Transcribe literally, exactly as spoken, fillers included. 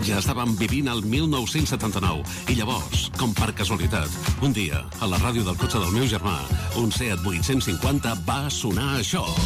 Ja estàvem vivint el mil nou-cents setanta-nou i llavors, com per casualitat, un dia, a la ràdio del cotxe del meu germà, un Seat vuit-cents cinquanta va sonar això.